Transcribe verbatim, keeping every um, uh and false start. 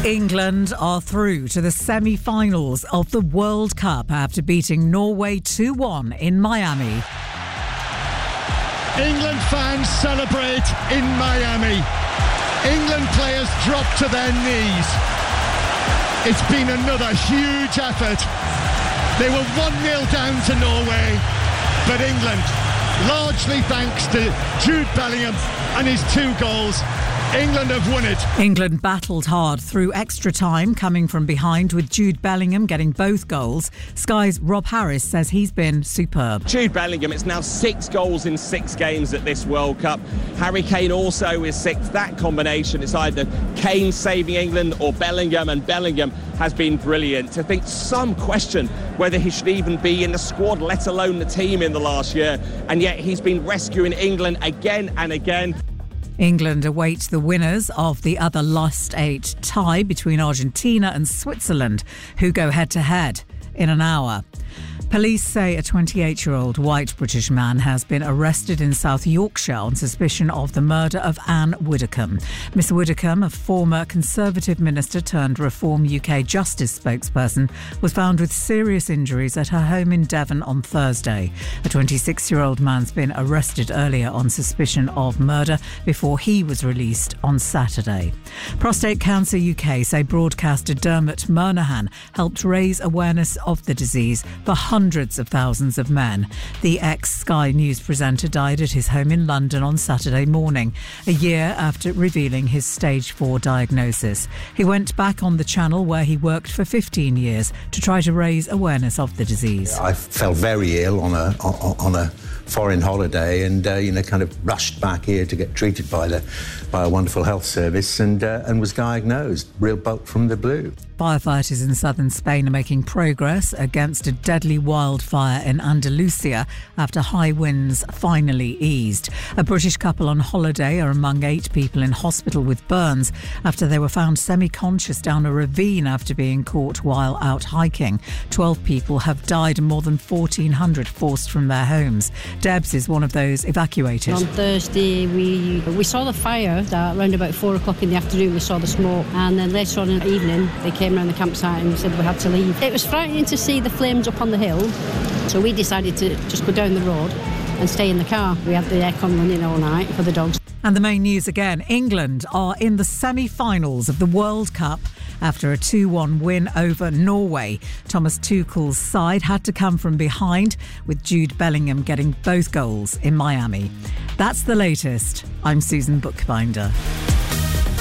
England are through to the semi-finals of the World Cup after beating Norway two one in Miami. England fans celebrate in Miami. England players drop to their knees. It's been another huge effort. They were one nil down to Norway, but England, largely thanks to Jude Bellingham and his two goals, England have won it. England battled hard through extra time, coming from behind with Jude Bellingham getting both goals. Sky's Rob Harris says he's been superb. Jude Bellingham, it's now six goals in six games at this World Cup. Harry Kane also is six. That combination, it's either Kane saving England or Bellingham, and Bellingham has been brilliant. To think some question whether he should even be in the squad, let alone the team in the last year, and yet he's been rescuing England again and again. England await the winners of the other last eight tie between Argentina and Switzerland, who go head-to-head in an hour. Police say a twenty-eight-year-old white British man has been arrested in South Yorkshire on suspicion of the murder of Anne Widdecombe. Miss Widdecombe, a former Conservative minister turned Reform U K Justice spokesperson, was found with serious injuries at her home in Devon on Thursday. A twenty-six-year-old man's been arrested earlier on suspicion of murder before he was released on Saturday. Prostate Cancer U K say broadcaster Dermot Murnahan helped raise awareness of the disease for hundreds of thousands of men. The ex-Sky News presenter died at his home in London on Saturday morning, a year after revealing his stage four diagnosis. He went back on the channel where he worked for fifteen years to try to raise awareness of the disease. I felt very ill on a on a foreign holiday, and uh, you know, kind of rushed back here to get treated by the by a wonderful health service, and uh, and was diagnosed real bulk from the blue. Firefighters in southern Spain are making progress against a deadly wildfire in Andalusia after high winds finally eased. A British couple on holiday are among eight people in hospital with burns after they were found semi-conscious down a ravine after being caught while out hiking. Twelve people have died and more than fourteen hundred forced from their homes. Debs is one of those evacuated. On Thursday we we saw the fire that around about four o'clock in the afternoon. We saw the smoke, and then later on in the evening they came around the campsite and said we had to leave. It was frightening to see the flames up on the hill, so we decided to just go down the road and stay in the car. We had the aircon running all night for the dogs. And the main news again, England are in the semi-finals of the World Cup after a two one win over Norway. Thomas Tuchel's side had to come from behind, with Jude Bellingham getting both goals in Miami. That's the latest. I'm Susan Bookbinder.